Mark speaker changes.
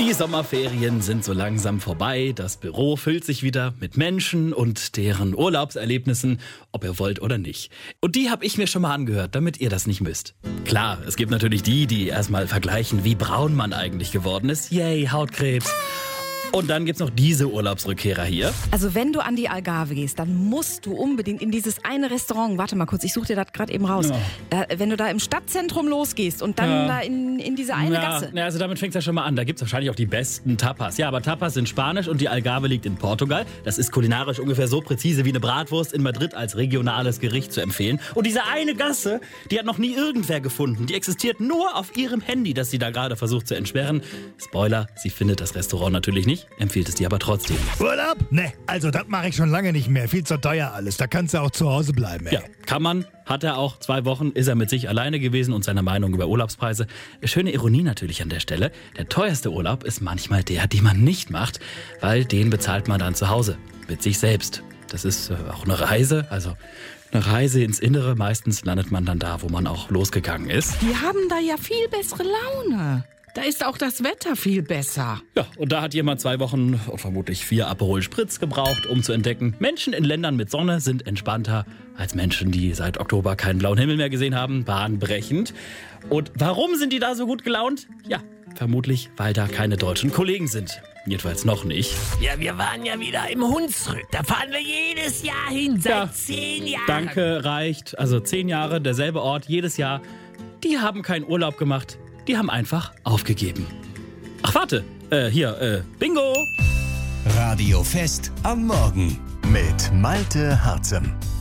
Speaker 1: Die Sommerferien sind so langsam vorbei. Das Büro füllt sich wieder mit Menschen und deren Urlaubserlebnissen, ob ihr wollt oder nicht. Und die habe ich mir schon mal angehört, damit ihr das nicht müsst. Klar, es gibt natürlich die erstmal vergleichen, wie braun man eigentlich geworden ist. Yay, Hautkrebs. Und dann gibt's noch diese Urlaubsrückkehrer hier.
Speaker 2: Also wenn du an die Algarve gehst, dann musst du unbedingt in dieses eine Restaurant. Warte mal kurz, ich suche dir das gerade eben raus.
Speaker 1: Ja.
Speaker 2: Wenn du da im Stadtzentrum losgehst und dann da in diese eine Gasse.
Speaker 1: Ja, also damit fängt's ja schon mal an. Da gibt's wahrscheinlich auch die besten Tapas. Ja, aber Tapas sind Spanisch und die Algarve liegt in Portugal. Das ist kulinarisch ungefähr so präzise wie eine Bratwurst in Madrid als regionales Gericht zu empfehlen. Und diese eine Gasse, die hat noch nie irgendwer gefunden. Die existiert nur auf ihrem Handy, das sie da gerade versucht zu entsperren. Spoiler, sie findet das Restaurant natürlich nicht, empfiehlt es dir aber trotzdem.
Speaker 3: Urlaub? Ne, also das mache ich schon lange nicht mehr. Viel zu teuer alles. Da kannst du auch zu Hause bleiben, ey.
Speaker 1: Ja, kann man. Hat er auch 2 Wochen, ist er mit sich alleine gewesen und seiner Meinung über Urlaubspreise. Schöne Ironie natürlich an der Stelle. Der teuerste Urlaub ist manchmal der, den man nicht macht, weil den bezahlt man dann zu Hause. Mit sich selbst. Das ist auch eine Reise, also eine Reise ins Innere. Meistens landet man dann da, wo man auch losgegangen ist.
Speaker 4: Die haben da ja viel bessere Laune. Da ist auch das Wetter viel besser.
Speaker 1: Ja, und da hat jemand 2 Wochen und vermutlich 4 Aperol Spritz gebraucht, um zu entdecken, Menschen in Ländern mit Sonne sind entspannter als Menschen, die seit Oktober keinen blauen Himmel mehr gesehen haben. Bahnbrechend. Und warum sind die da so gut gelaunt? Ja, vermutlich, weil da keine deutschen Kollegen sind. Jedenfalls noch nicht.
Speaker 5: Ja, wir waren ja wieder im Hunsrück. Da fahren wir jedes Jahr hin, seit 10 Jahren.
Speaker 1: Danke, reicht. Also 10 Jahre, derselbe Ort, jedes Jahr. Die haben keinen Urlaub gemacht. Die haben einfach aufgegeben. Ach, warte. Bingo!
Speaker 6: Radio Fest am Morgen mit Malte Harzem.